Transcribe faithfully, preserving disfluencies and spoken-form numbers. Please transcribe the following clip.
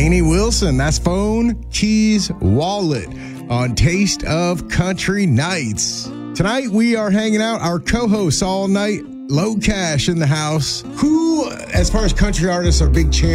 Lainey Wilson. That's Phone, Keys, Wallet on Taste of Country Nights. Tonight we are hanging out. Our co-hosts all night, Low Cash in the house, who, as far as country artists, are big champions.